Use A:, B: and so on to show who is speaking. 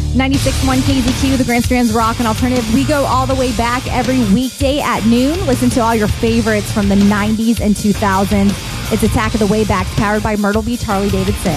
A: 96.1 KZQ, the Grand Strand's Rock and Alternative. We go all the way back every weekday at noon. Listen to all your favorites from the 90s and 2000s. It's Attack of the Waybacks, powered by Myrtle Beach Harley-Davidson.